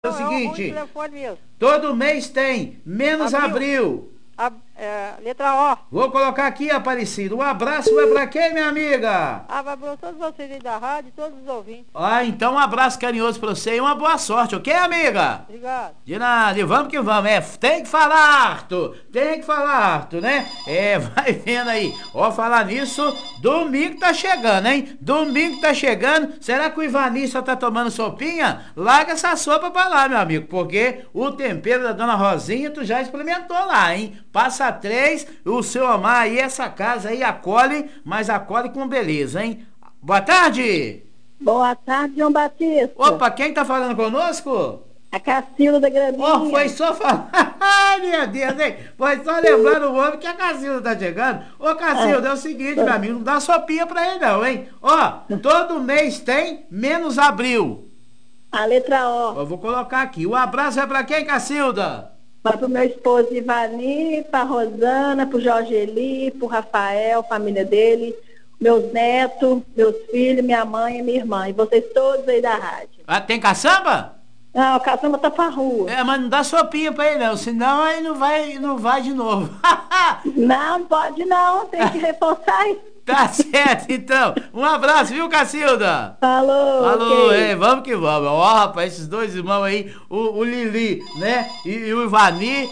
É o seguinte, telefone mesmo. todo mês tem, menos abril. Letra O. Vou colocar aqui, Aparecido. Um abraço vai pra quem, minha amiga? Vai para todos vocês aí da rádio, todos os ouvintes. Então um abraço carinhoso pra você e uma boa sorte, ok, amiga? Obrigado. De nada, e vamos que vamos. Tem que falar, Arthur. Tem que falar, Arthur, né? Vai vendo aí. Falar nisso, domingo tá chegando, hein? Domingo tá chegando. Será que o Ivani só tá tomando sopinha? Larga essa sopa pra lá, meu amigo, porque o tempero da Dona Rosinha tu já experimentou lá, hein? Passa 3, o seu amar aí, essa casa aí acolhe, mas acolhe com beleza, hein? Boa tarde! Boa tarde, João Batista. Opa, quem tá falando conosco? A Cacilda da Graminha. Foi só falar. Ai, meu Deus, hein? Foi só lembrar o homem que a Cacilda tá chegando. Cacilda, é o seguinte, meu amigo, não dá sopinha pra ele não, hein? Todo mês tem, menos abril. A letra O. Eu vou colocar aqui. O abraço é pra quem, Cacilda? Vai pro meu esposo Ivani, pra Rosana, pro Jorge Eli, pro Rafael, família dele, meus netos, meus filhos, minha mãe e minha irmã. E vocês todos aí da rádio. Tem caçamba? Não, a caçamba tá pra rua. Mas não dá sopinha pra ele não, senão aí não vai de novo. Não pode não, tem que reforçar isso. Tá certo, então. Um abraço, viu, Cacilda? Falou, okay. Vamos que vamos. Rapaz, esses dois irmãos aí, o Lili, né? E o Ivani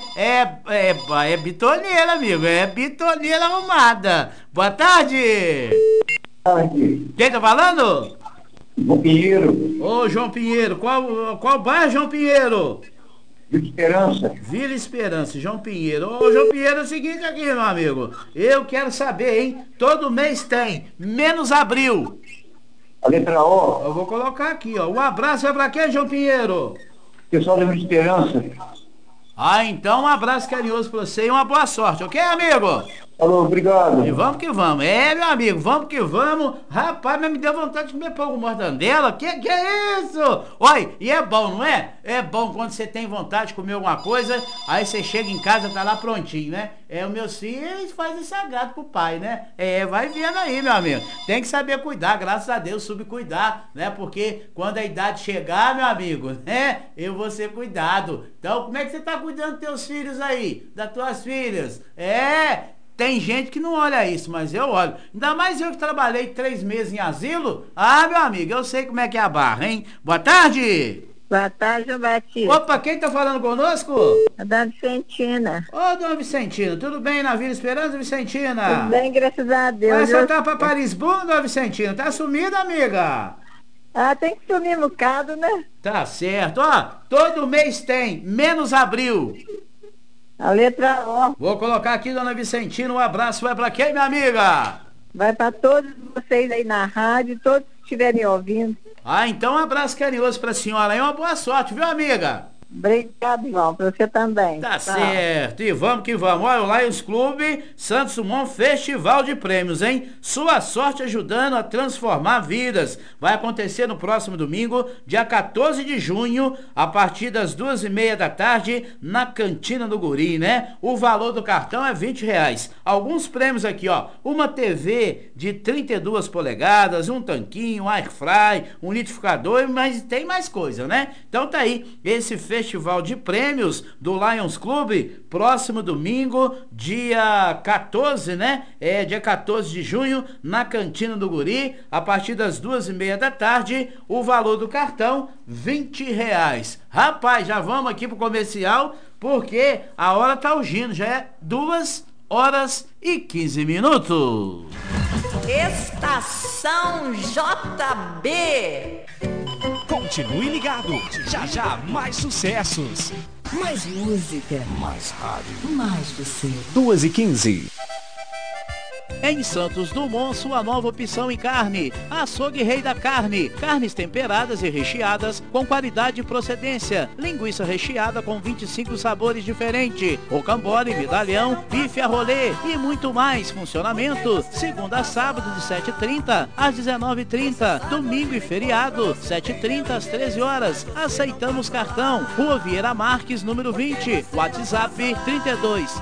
é bitoneira, amigo. É bitoneira arrumada. Boa tarde. Boa tarde. Quem tá falando? João Pinheiro. João Pinheiro. Qual bairro, João Pinheiro? Vila Esperança. Vila Esperança, João Pinheiro. João Pinheiro, é o seguinte aqui, meu amigo. Eu quero saber, hein? Todo mês tem, menos abril. A letra O. Eu vou colocar aqui, Um abraço é pra quem, João Pinheiro? Pessoal da Vila Esperança. Então um abraço carinhoso pra você e uma boa sorte, ok, amigo? Falou, obrigado. E vamos que vamos. Meu amigo, vamos que vamos. Rapaz, mas me deu vontade de comer pão com mortandela. Que é isso? Olha, e é bom, não é? É bom quando você tem vontade de comer alguma coisa, aí você chega em casa, tá lá prontinho, né? Os meus filhos fazem esse agrado pro pai, né? Vai vendo aí, meu amigo. Tem que saber cuidar, graças a Deus, subcuidar, né? Porque quando a idade chegar, meu amigo, né? Eu vou ser cuidado. Então, como é que você tá cuidando dos teus filhos aí? Das tuas filhas? Tem gente que não olha isso, mas eu olho. Ainda mais eu que trabalhei 3 meses em asilo. Meu amigo, eu sei como é que é a barra, hein? Boa tarde! Boa tarde, João Batista. Opa, quem tá falando conosco? A Dona Vicentina. Dona Vicentina, tudo bem na Vila Esperança, Vicentina? Tudo bem, graças a Deus. Mas você tá pra Paris Bom, Dona Vicentina? Tá sumida, amiga? Tem que sumir um bocado, né? Tá certo, todo mês tem, menos abril. A letra O. Vou colocar aqui, Dona Vicentina, um abraço vai pra quem, minha amiga? Vai pra todos vocês aí na rádio, todos que estiverem ouvindo. Então um abraço carinhoso pra senhora e uma boa sorte, viu, amiga? Obrigado, irmão, pra você também. Tá certo, e vamos que vamos. Olha, o Lions Clube Santos Dumont Festival de Prêmios, hein? Sua sorte ajudando a transformar vidas. Vai acontecer no próximo domingo, dia 14 de junho, a partir das 2:30 da tarde, na Cantina do Guri, né? O valor do cartão é R$20. Alguns prêmios aqui, uma TV de 32 polegadas, um tanquinho, um air fry, um liquidificador, mas tem mais coisa, né? Então tá aí, esse Festival de Prêmios do Lions Clube, próximo domingo, dia 14, né? Dia 14 de junho, na Cantina do Guri, a partir das 2:30 da tarde, o valor do cartão, R$20. Rapaz, já vamos aqui pro comercial, porque a hora tá urgindo, já é 2h15. Estação JB. Continue ligado, já já mais sucessos. Mais música. Mais rádio. Mais você. 2h15. Em Santos Dumont, sua nova opção em carne. Açougue Rei da Carne. Carnes temperadas e recheadas com qualidade e procedência. Linguiça recheada com 25 sabores diferentes. Rocambole, medalhão, bife a rolê e muito mais. Funcionamento segunda a sábado de 7h30 às 19h30. Domingo e feriado, 7h30 às 13 horas. Aceitamos cartão. Rua Vieira Marques, número 20. WhatsApp 32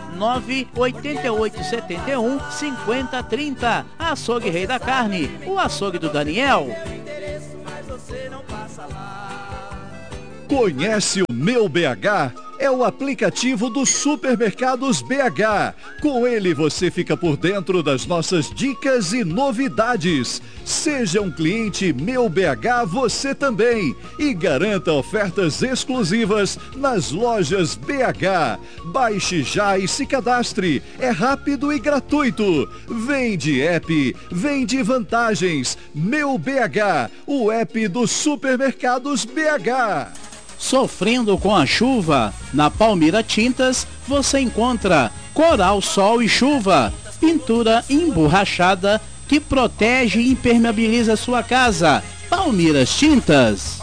98871 5030. Açougue Rei da Carne, o açougue do Daniel. Conhece o Meu BH? É o aplicativo dos Supermercados BH. Com ele você fica por dentro das nossas dicas e novidades. Seja um cliente Meu BH você também e garanta ofertas exclusivas nas lojas BH. Baixe já e se cadastre. É rápido e gratuito. Vem de app, vem de vantagens. Meu BH, o app dos Supermercados BH. Sofrendo com a chuva? Na Palmira Tintas você encontra Coral, Sol e Chuva, pintura emborrachada que protege e impermeabiliza sua casa. Palmira Tintas.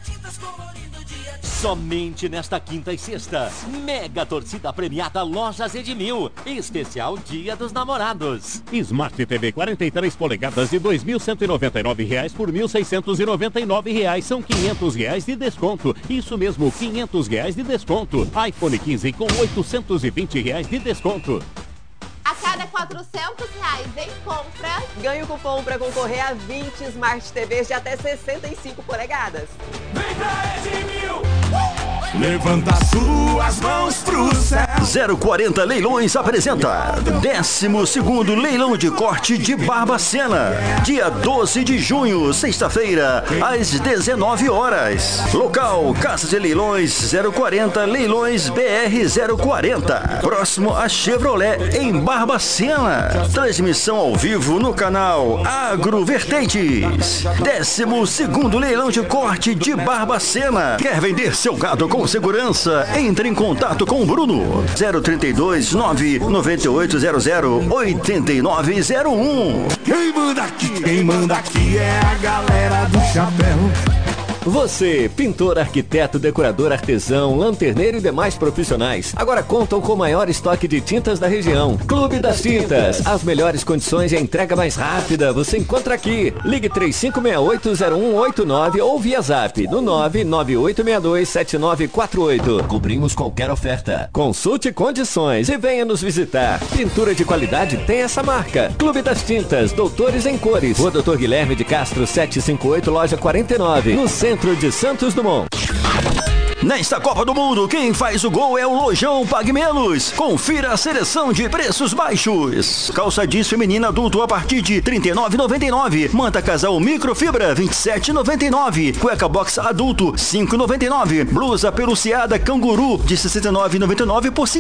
Somente nesta quinta e sexta, mega torcida premiada Lojas Edmil, especial Dia dos Namorados. Smart TV 43 polegadas de R$ 2.199 por R$ 1.699, são R$ 500 de desconto. Isso mesmo, R$ 500 de desconto. iPhone 15 com R$ 820 de desconto. A cada R$400 em compras, ganhe o cupom para concorrer a 20 Smart TVs de até 65 polegadas. Vem pra Edmil! Levanta suas mãos pro céu. 040 Leilões apresenta 12º Leilão de Corte de Barbacena, dia 12 de junho, sexta-feira, às 19 horas. Local, Casa de Leilões 040 Leilões BR 040, próximo a Chevrolet, em Barbacena. Transmissão ao vivo no canal Agrovertentes. 12º Leilão de Corte de Barbacena. Quer vender seu gado com segurança? Entre em contato com o Bruno. 032 99800 8901. Quem manda aqui é a galera do chapéu. Você, pintor, arquiteto, decorador, artesão, lanterneiro e demais profissionais, agora contam com o maior estoque de tintas da região. Clube das Tintas, as melhores condições e a entrega mais rápida você encontra aqui. Ligue 3568-0189 ou via zap no 998627948. Cobrimos qualquer oferta. Consulte condições e venha nos visitar. Pintura de qualidade tem essa marca. Clube das Tintas, Doutores em Cores. Rua Doutor Guilherme de Castro 758, loja 49, no centro de Santos Dumont. Nesta Copa do Mundo, quem faz o gol é o Lojão Pague Menos. Confira a seleção de preços baixos. Calça jeans feminina adulto a partir de R$ 39,99. Manta casal microfibra R$ 27,99. Cueca box adulto R$ 5,99. Blusa peluciada canguru de R$ 69,99 por R$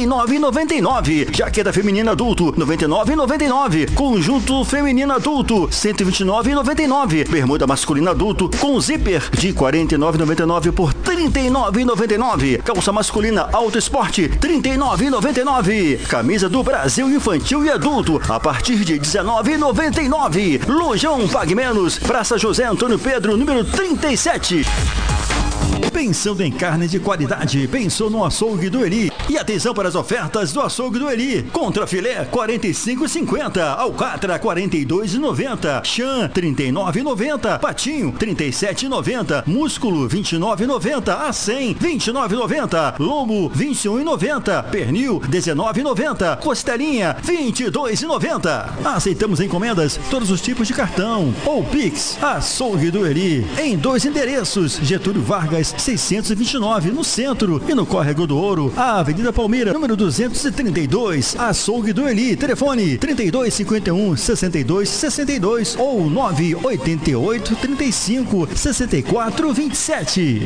59,99. Jaqueta feminina adulto R$ 99,99. Conjunto feminino adulto R$ 129,99. Bermuda masculina adulto com zíper de R$ 49,99 por R$ 39,99. Calça masculina Alto Esporte R$ 39,99. Camisa do Brasil infantil e adulto a partir de R$ 19,99. Lojão Pague Menos, Praça José Antônio Pedro, número 37. Pensando em carne de qualidade, pensou no Açougue do Eli. E atenção para as ofertas do Açougue do Eli. Contra filé R$ 45,50, alcatra R$ 42,90, chã R$ 39,90, patinho R$ 37,90, músculo R$ 29,90, acém R$ 29,90, lombo R$ 21,90, pernil R$ 19,90, costelinha R$ 22,90. Aceitamos encomendas, todos os tipos de cartão ou Pix. Açougue do Eli, em 2 endereços: Getúlio Vargas 629 no centro e no Córrego do Ouro, a Avenida Palmeira, número 232. Açougue do Eli, telefone 3251 6262 ou 988 35 64 27.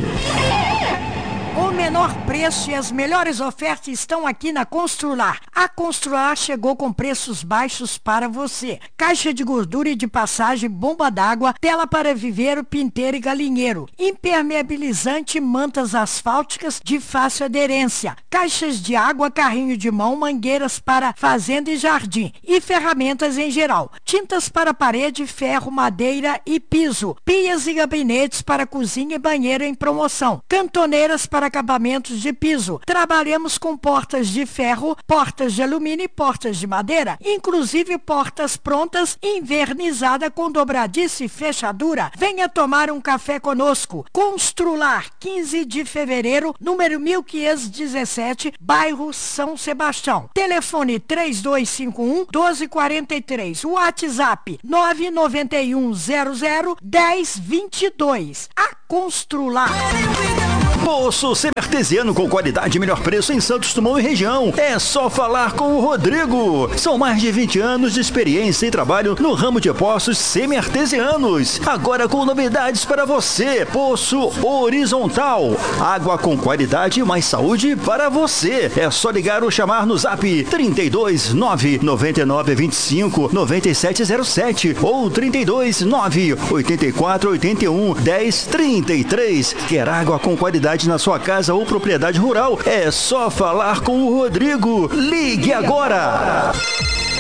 O menor preço e as melhores ofertas estão aqui na Constrular. A Constrular chegou com preços baixos para você. Caixa de gordura e de passagem, bomba d'água, tela para viveiro, pinteiro e galinheiro, impermeabilizante, mantas asfálticas de fácil aderência, caixas de água, carrinho de mão, mangueiras para fazenda e jardim e ferramentas em geral. Tintas para parede, ferro, madeira e piso. Pias e gabinetes para cozinha e banheiro em promoção. Cantoneiras para acabamentos de piso. Trabalhamos com portas de ferro, portas de alumínio e portas de madeira, inclusive portas prontas, invernizada com dobradiça e fechadura. Venha tomar um café conosco. Constrular, 15 de fevereiro, número 1517, bairro São Sebastião. Telefone 3251-1243. WhatsApp 991001022. A Constrular. Poço semi-artesiano com qualidade e melhor preço em Santos Dumont e região. É só falar com o Rodrigo. São mais de 20 anos de experiência e trabalho no ramo de poços semi-artesianos. Agora com novidades para você. Poço horizontal. Água com qualidade e mais saúde para você. É só ligar ou chamar no zap 32 999 25 9707 ou 32 9 84 81 10 33. Quer água com qualidade na sua casa ou propriedade rural? É só falar com o Rodrigo. Ligue agora!